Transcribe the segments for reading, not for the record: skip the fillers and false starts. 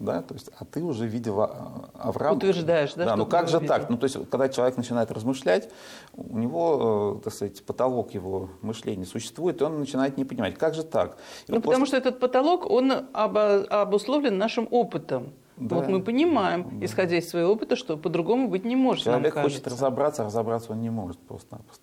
да, то есть, а ты уже видел Авраама. Утверждаешь, да? Да, ну как же видел? так? Ну, то есть, когда человек начинает размышлять, у него, так сказать, потолок его мышления существует, и он начинает не понимать, как же так? И Ну, вот потому что этот потолок, он обусловлен нашим опытом. Да, вот мы понимаем, исходя из своего опыта, что по-другому быть не может, человек нам хочет кажется. разобраться он не может просто-напросто.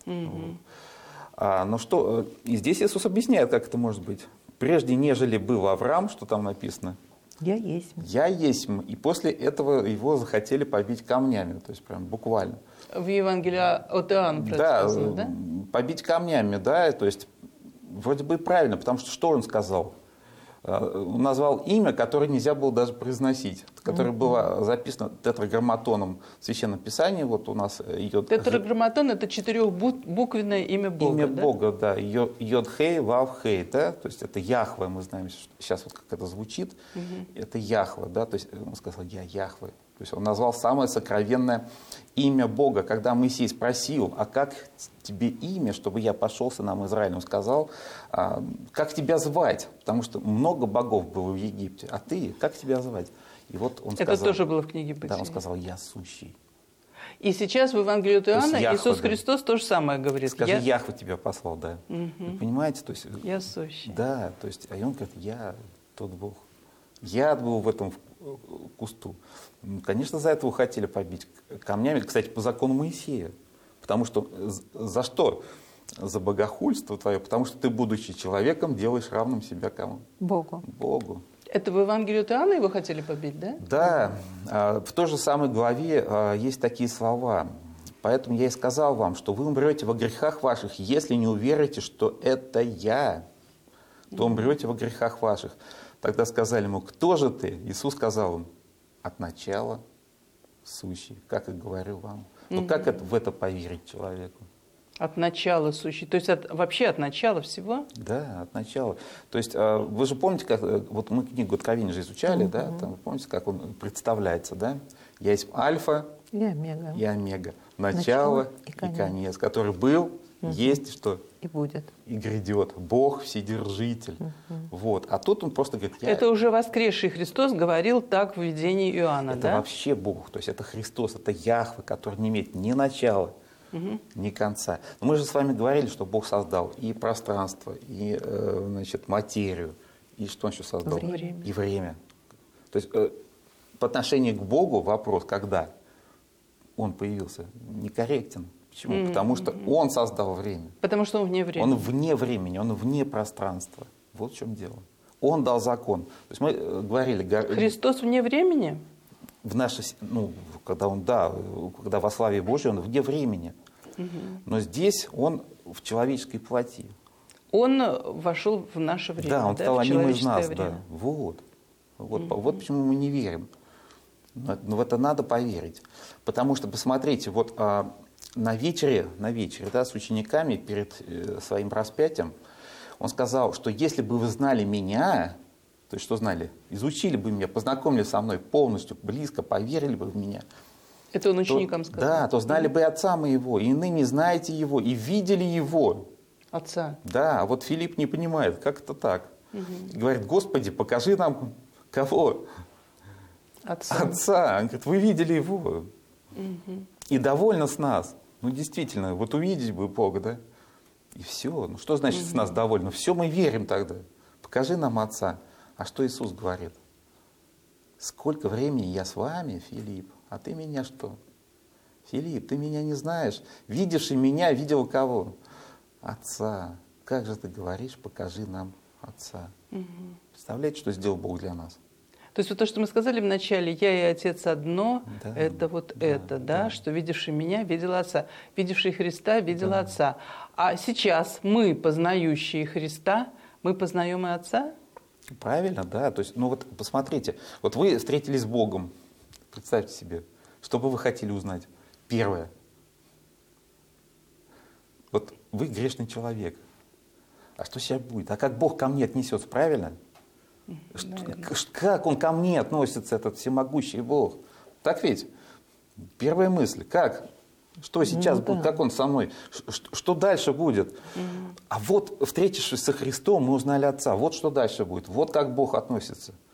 Но что, и здесь Иисус объясняет, как это может быть. Прежде, нежели был Авраам, что там написано? Я есть. Я есть. И после этого его захотели побить камнями, то есть прям буквально. В Евангелии от Иоанна про это сказано, да? Побить камнями, да, то есть вроде бы и правильно, потому что он сказал? Он назвал имя, которое нельзя было даже произносить, которое было записано тетраграмматоном в Священном Писании. Вот у нас Тетраграмматон – это четырехбуквенное имя Бога. Имя да? Бога, да. Йод-хей, Вав-хей, да. То есть это Яхве, мы знаем сейчас, вот как это звучит. Это Яхве, да. То есть он сказал, я Яхве. То есть он назвал самое сокровенное имя Бога. Когда Моисей спросил, а как тебе имя, чтобы я пошел сынам Израиля, он сказал, как тебя звать? Потому что много богов было в Египте. А ты, как тебя звать? И вот он сказал, это тоже было в книге Бытия. Да, он сказал, я сущий. И сейчас в Евангелии от Иоанна Иисус Христос то же самое говорит. Скажи, Яхве тебя послал, да. Вы понимаете? То есть, я сущий. Да, то есть, а он говорит, я тот Бог. Я был в этом кусту. Конечно, за это хотели побить камнями. Кстати, по закону Моисея. Потому что за что? За богохульство твое. Потому что ты, будучи человеком, делаешь равным себя кому? Богу. Богу. Это в Евангелии от Иоанна его хотели побить, да? Да. В той же самой главе есть такие слова. Поэтому я и сказал вам, что вы умрете во грехах ваших, если не уверуете, что это я, то умрете во грехах ваших. Тогда сказали ему, кто же ты? Иисус сказал им, от начала сущий, как и говорю вам. Ну как в это поверить человеку? От начала сущий. То есть вообще от начала всего? Да, от начала. То есть вы же помните, как вот мы книгу Откровения же изучали, да? Там, вы помните, как он представляется, да? Я есть альфа и омега. И омега. Начало и конец, который был, есть что? И будет. И грядет. Бог Вседержитель. Вот. А тут он просто говорит... Это уже воскресший Христос говорил так в видении Иоанна, это да? Это вообще Бог. То есть это Христос, это Яхве, который не имеет ни начала, ни конца. Но мы же с вами говорили, что Бог создал и пространство, и значит, материю, и что он еще создал? Время. И время. То есть по отношению к Богу вопрос, когда он появился, некорректен. Почему? Потому что он создал время. Потому что он вне времени. Он вне времени, он вне пространства. Вот в чем дело. Он дал закон. То есть мы говорили... Христос вне времени? Когда он, да, когда во славе Божьей, он вне времени. Но здесь он в человеческой плоти. Он вошел в наше время, да? Он стал одним из нас, время. да. Вот почему мы не верим. Но в это надо поверить. Потому что, посмотрите, вот на вечере, да, с учениками перед своим распятием, он сказал, что если бы вы знали меня, то есть что знали? Изучили бы меня, познакомились со мной полностью, близко, поверили бы в меня. Это он ученикам сказал? Да, то знали бы и Отца моего, и ныне знаете Его, и видели Его. Отца? Да, а вот Филипп не понимает, как это так. Говорит, Господи, покажи нам кого? Отца. Он говорит, вы видели Его. И довольно с нас. Ну, действительно, вот увидеть бы Бога, да? И все. Ну, что значит с нас довольно? Все мы верим тогда. Покажи нам Отца. А что Иисус говорит? Сколько времени я с вами, Филипп, а ты меня что? Филипп, ты меня не знаешь. Видевший меня, видел кого? Отца. Как же ты говоришь, покажи нам Отца. Представляете, что сделал Бог для нас? То есть вот то, что мы сказали вначале, я и Отец одно, да, это вот да, это, да, что видевший меня, видел Отца, видевший Христа, видел Отца. А сейчас мы, познающие Христа, мы познаем и Отца? Правильно, да. То есть, ну вот посмотрите, вот вы встретились с Богом, представьте себе, что бы вы хотели узнать? Первое. Вот вы грешный человек. А что сейчас будет? А как Бог ко мне отнесется, правильно? Как Он ко мне относится, этот всемогущий Бог? Так ведь? Первая мысль. Как? Что сейчас будет? Как Он со мной? Что дальше будет? А вот, встретившись со Христом, мы узнали Отца. Вот что дальше будет. Вот как Бог относится.